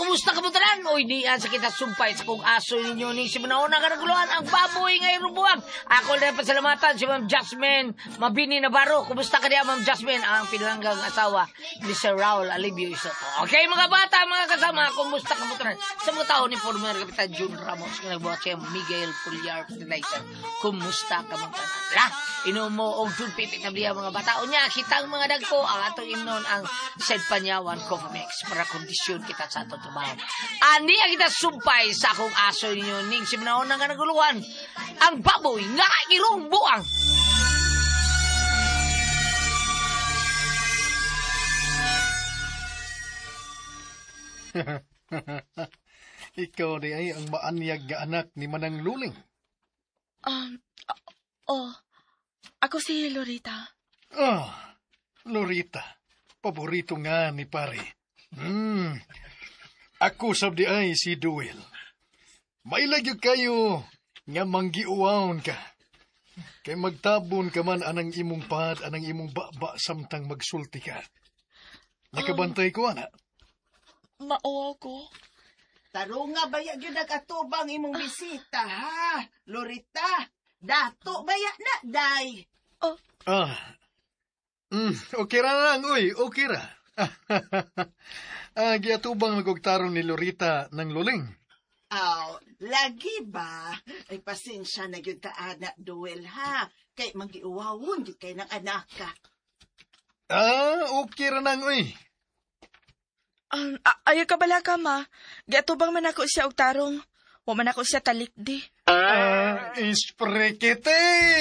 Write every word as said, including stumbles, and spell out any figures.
kumusta ka mo tanan? Oy, di yan sa kita sumpay sa kong aso ninyo ni si Manaona ka naguluhan. Ang baboy ngay rubuang. Ako na pasalamatan si Ma'am Jasmine Mabini Navarro. Kumusta ka diya, Ma'am Jasmine? Ang pinanggang asawa ni Sir Raul Alibio Isoto. Okay, mga bata, mga kasama, kumusta ka mo tanan? Sa mga tao ni former Kapitan Jun Ramos, kinagbuhat siya Miguel Pulgar Fertilizer. Kumusta ka mo tanan? La, inom mo og Jun Pipit na bliya, mga bata. O niya, kitang mga dagko, ang atong imnon ang Said Panyawan Coffee Mix para kondisyon kita sa atong trabaho. Ani ang kita sumpay sa akong aso ninyo ning si Manaona nga naguluhan. Ang baboy nga irong buang. Ikaw di ay ang maanyag nga anak ni Manang Luling. Um, oh, ako si Lorita. Ah, Lorita. Paborito nga ni pare. Hmm. Ako sabdi ay si Duel. May lagyo kayo nga manggiuwaon ka. Kay magtabon ka man anang imong pad, anang imong baba samtang magsulti ka. Nakabantay ko, ana. Mao ko. Taro nga baya yun nag-atubang imong bisita, ha? Lorita, dato baya na, day. Oh, Ah. Mm, okay ra lang, uy, okay ra. ah, giatubang magugtarong ni Lorita ng Luling. Aw, lagi ba? Ay pasensya na yun ka, anak Duel, ha? Kay magiuwawon yun kay ng anak ka. Ah, okay ra nang, uy. um, ayaw ka bala ka, ma. Giatubang man ako siya og tarong. Wa man ako siya talikdi. Ah, ispre kite.